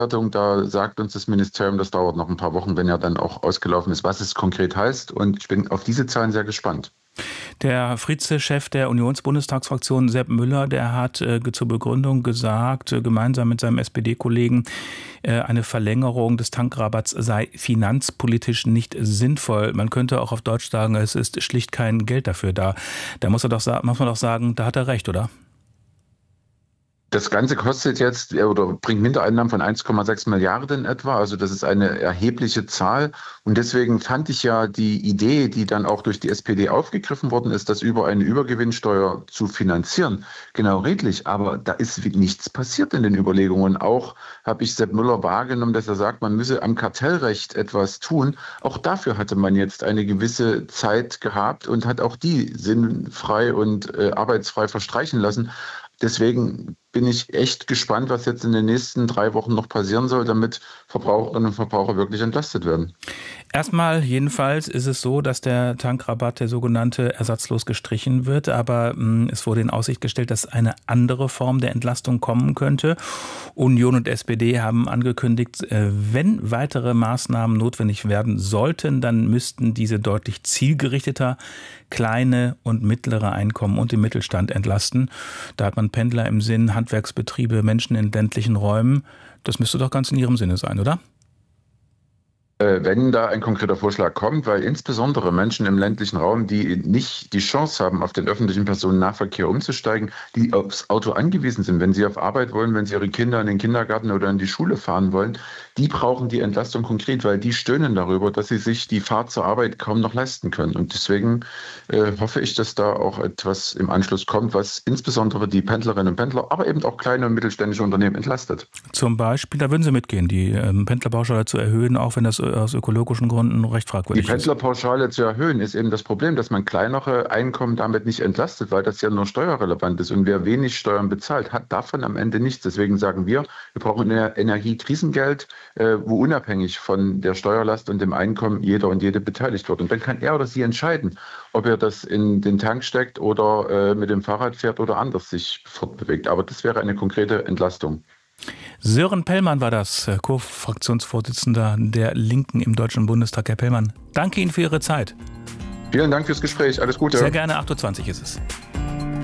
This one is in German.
Da sagt uns das Ministerium, das dauert noch ein paar Wochen, wenn er dann auch ausgelaufen ist, was es konkret heißt. Und ich bin auf diese Zahlen sehr gespannt. Der Vize-Chef der Unionsbundestagsfraktion, Sepp Müller, der hat zur Begründung gesagt, gemeinsam mit seinem SPD-Kollegen, eine Verlängerung des Tankrabatts sei finanzpolitisch nicht sinnvoll. Man könnte auch auf Deutsch sagen, es ist schlicht kein Geld dafür da. Da muss man doch sagen, da hat er recht, oder? Das Ganze kostet jetzt oder bringt Mindereinnahmen von 1,6 Milliarden etwa. Also das ist eine erhebliche Zahl. Und deswegen fand ich ja die Idee, die dann auch durch die SPD aufgegriffen worden ist, das über eine Übergewinnsteuer zu finanzieren, genau redlich. Aber da ist nichts passiert in den Überlegungen. Auch habe ich Sepp Müller wahrgenommen, dass er sagt, man müsse am Kartellrecht etwas tun. Auch dafür hatte man jetzt eine gewisse Zeit gehabt und hat auch die sinnfrei und arbeitsfrei verstreichen lassen. Deswegen bin ich echt gespannt, was jetzt in den nächsten 3 Wochen noch passieren soll, damit Verbraucherinnen und Verbraucher wirklich entlastet werden. Erstmal jedenfalls ist es so, dass der Tankrabatt, der sogenannte, ersatzlos gestrichen wird. Aber es wurde in Aussicht gestellt, dass eine andere Form der Entlastung kommen könnte. Union und SPD haben angekündigt, wenn weitere Maßnahmen notwendig werden sollten, dann müssten diese deutlich zielgerichteter kleine und mittlere Einkommen und den Mittelstand entlasten. Da hat man Pendler im Sinn, Handwerksbetriebe, Menschen in ländlichen Räumen. Das müsste doch ganz in Ihrem Sinne sein, oder? Wenn da ein konkreter Vorschlag kommt, weil insbesondere Menschen im ländlichen Raum, die nicht die Chance haben, auf den öffentlichen Personennahverkehr umzusteigen, die aufs Auto angewiesen sind, wenn sie auf Arbeit wollen, wenn sie ihre Kinder in den Kindergarten oder in die Schule fahren wollen, die brauchen die Entlastung konkret, weil die stöhnen darüber, dass sie sich die Fahrt zur Arbeit kaum noch leisten können. Und deswegen hoffe ich, dass da auch etwas im Anschluss kommt, was insbesondere die Pendlerinnen und Pendler, aber eben auch kleine und mittelständische Unternehmen entlastet. Zum Beispiel, da würden Sie mitgehen, die Pendlerpauschale zu erhöhen, auch wenn das aus ökologischen Gründen recht fragwürdig ist. Die Pendlerpauschale zu erhöhen, ist eben das Problem, dass man kleinere Einkommen damit nicht entlastet, weil das ja nur steuerrelevant ist. Und wer wenig Steuern bezahlt, hat davon am Ende nichts. Deswegen sagen wir brauchen ein Energiekrisengeld, wo unabhängig von der Steuerlast und dem Einkommen jeder und jede beteiligt wird. Und dann kann er oder sie entscheiden, ob er das in den Tank steckt oder mit dem Fahrrad fährt oder anders sich fortbewegt. Aber das wäre eine konkrete Entlastung. Sören Pellmann war das, Co-Fraktionsvorsitzender der Linken im Deutschen Bundestag. Herr Pellmann, danke Ihnen für Ihre Zeit. Vielen Dank fürs Gespräch. Alles Gute. Sehr gerne, 8:20 Uhr ist es.